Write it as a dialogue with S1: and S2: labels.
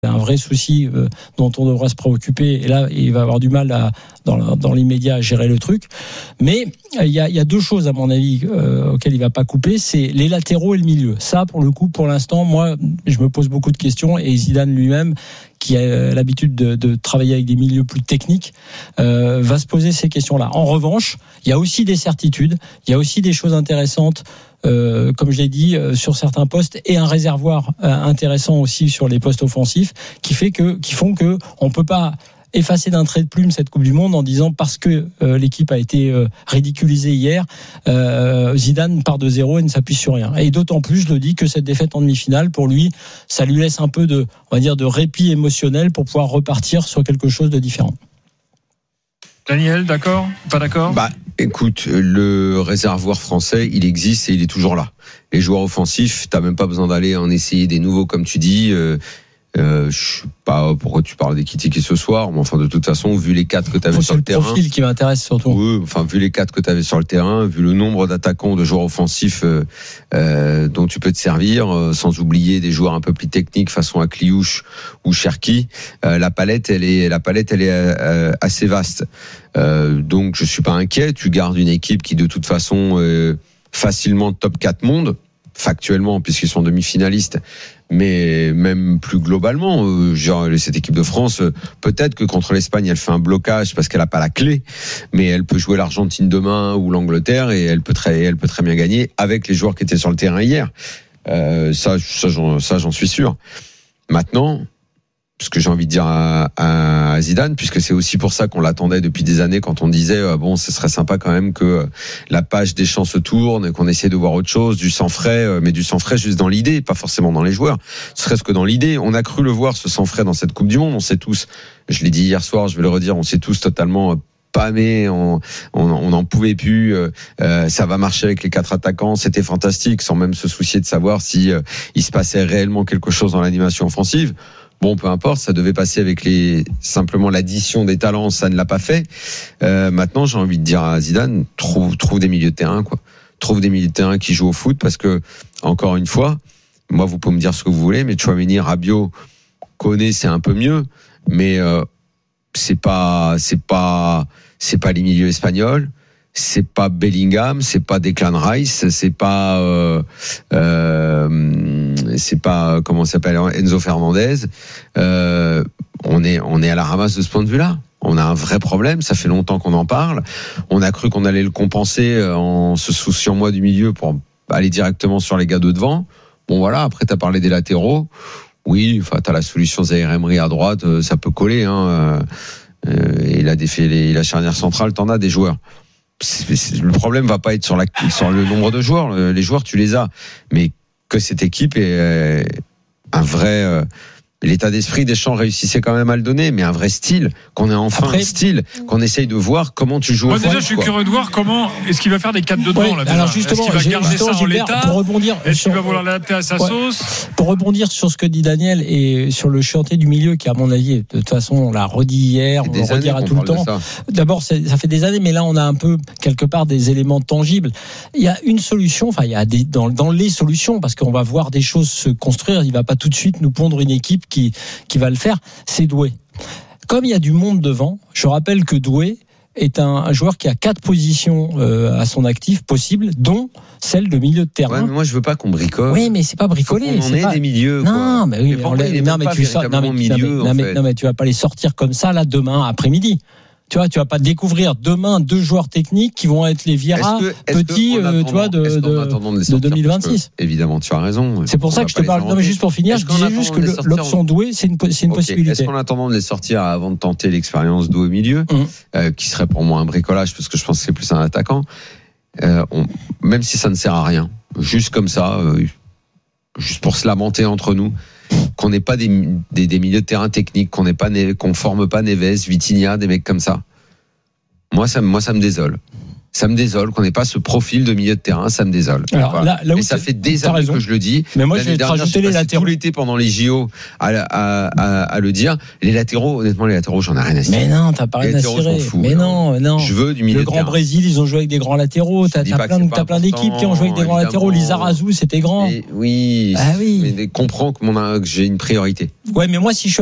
S1: un vrai souci dont on devra se préoccuper. Et là, il va avoir du mal dans l'immédiat à gérer le truc. Mais il y a deux choses, à mon avis, auxquelles il va pas couper, c'est les latéraux et le milieu. Ça, pour le coup, pour l'instant, moi, je me pose beaucoup de questions. Et Zidane lui-même, qui a l'habitude de travailler avec des milieux plus techniques, va se poser ces questions-là. En revanche, il y a aussi des certitudes, il y a aussi des choses intéressantes, comme je l'ai dit, sur certains postes, et un réservoir intéressant aussi sur les postes offensifs, qui font que on peut pas effacer d'un trait de plume cette Coupe du Monde en disant parce que l'équipe a été ridiculisée hier, Zidane part de zéro et ne s'appuie sur rien. Et d'autant plus, je le dis, que cette défaite en demi-finale, pour lui, ça lui laisse un peu de répit émotionnel pour pouvoir repartir sur quelque chose de différent.
S2: Daniel, d'accord ? Pas d'accord ?
S3: Écoute, le réservoir français, il existe et il est toujours là. Les joueurs offensifs, t'as même pas besoin d'aller en essayer des nouveaux, comme tu dis. Je sais pas pourquoi tu parles d'Ekitike ce soir, mais enfin de toute façon, vu les 4 que tu avais sur le terrain,
S1: c'est le profil qui m'intéresse surtout.
S3: Oui, enfin vu les 4 que tu avais sur le terrain, vu le nombre d'attaquants, de joueurs offensifs dont tu peux te servir, sans oublier des joueurs un peu plus techniques façon Akliouche ou Cherki, la palette elle est assez vaste. Donc je suis pas inquiet. Tu gardes une équipe qui de toute façon facilement top 4 monde. Factuellement, puisqu'ils sont demi-finalistes, mais même plus globalement, cette équipe de France, peut-être que contre l'Espagne, elle fait un blocage parce qu'elle n'a pas la clé, mais elle peut jouer l'Argentine demain ou l'Angleterre et elle peut très bien gagner avec les joueurs qui étaient sur le terrain hier. Ça, j'en suis sûr. Maintenant, ce que j'ai envie de dire à Zidane, puisque c'est aussi pour ça qu'on l'attendait depuis des années quand on disait ce serait sympa quand même que la page des champs se tourne, qu'on essaie de voir autre chose, du sang frais, mais du sang frais juste dans l'idée, pas forcément dans les joueurs, serait-ce que dans l'idée. On a cru le voir, ce sang frais, dans cette Coupe du Monde. On sait tous, je l'ai dit hier soir, je vais le redire, on sait tous totalement pâmé, on n'en pouvait plus, ça va marcher avec les 4 attaquants, c'était fantastique, sans même se soucier de savoir si il se passait réellement quelque chose dans l'animation offensive. Bon, peu importe, ça devait passer avec simplement l'addition des talents, ça ne l'a pas fait. Maintenant, j'ai envie de dire à Zidane, trouve des milieux de terrain, quoi. Trouve des milieux de terrain qui jouent au foot, parce que, encore une fois, moi, vous pouvez me dire ce que vous voulez, mais Tchouaméni, Rabiot, Koné, c'est un peu mieux, mais c'est pas les milieux espagnols. C'est pas Bellingham, c'est pas Declan Rice, c'est pas comment s'appelle Enzo Fernandez. On est à la ramasse de ce point de vue-là. On a un vrai problème, ça fait longtemps qu'on en parle. On a cru qu'on allait le compenser en se souciant moins du milieu pour aller directement sur les gars de devant. Bon voilà, après t'as parlé des latéraux. Oui, enfin t'as la solution Zaïre Emery à droite, ça peut coller et la charnière centrale, t'en as des joueurs. Le problème va pas être sur le nombre de joueurs. Les joueurs, tu les as, mais que cette équipe est un vrai. L'état d'esprit des Deschamps réussissait quand même à le donner, mais un vrai style, qu'on ait enfin un style, qu'on essaye de voir comment tu joues.
S2: Moi déjà, je suis curieux de voir comment est-ce qu'il va faire des 4 de devant là.
S1: Alors justement,
S2: est-ce qu'il va garder ça en l'état
S1: pour rebondir,
S2: est-ce qu'il va vouloir l'adapter à sa sauce?
S1: Pour rebondir sur ce que dit Daniel et sur le chantier du milieu, qui à mon avis, de toute façon, on l'a redit hier, on le redira tout le temps. D'abord, ça fait des années, mais là, on a un peu quelque part des éléments tangibles. Il y a une solution, enfin, il y a dans les solutions, parce qu'on va voir des choses se construire. Il va pas tout de suite nous pondre une équipe qui va le faire, c'est Doué. Comme il y a du monde devant, je rappelle que Doué est un joueur qui a 4 positions à son actif possibles, dont celle de milieu de terrain.
S3: Ouais, mais moi je veux pas qu'on bricole.
S1: Oui, mais c'est pas bricoler.
S3: On est des milieux.
S1: Non, mais oui,
S3: mais
S1: tu vas pas les sortir comme ça là demain après-midi. Tu vas pas découvrir demain 2 joueurs techniques qui vont être les Vieira petits, de 2026.
S3: Évidemment, tu as raison.
S1: C'est pour ça que je te parle. Non, mais juste pour finir, je disais juste que l'option Doué, c'est une possibilité.
S3: Est-ce qu'en attendant de les sortir avant de tenter l'expérience Doué au milieu, qui serait pour moi un bricolage, parce que je pense que c'est plus un attaquant, même si ça ne sert à rien, juste comme ça, juste pour se lamenter entre nous, qu'on n'ait pas des milieux de terrain techniques, qu'on forme pas Neves, Vitinha, des mecs comme ça. Moi ça me désole. Ça me désole qu'on n'ait pas ce profil de milieu de terrain, ça me désole.
S1: Alors,
S3: voilà.
S1: là où
S3: et ça fait des années que je le dis.
S1: Mais moi, je vais te rajouter les latéraux.
S3: Tout l'été pendant les JO à le dire. Les latéraux, honnêtement, j'en ai rien à cirer.
S1: Mais non, t'as pas rien à cirer. Mais non.
S3: Je veux du milieu de terrain.
S1: Le Grand Brésil, ils ont joué avec des grands latéraux. T'as plein d'équipes qui ont joué avec des grands latéraux. Lizarazu, c'était grand.
S3: Oui.
S1: Ah oui.
S3: Mais comprends que j'ai une priorité.
S1: Ouais, mais moi, si je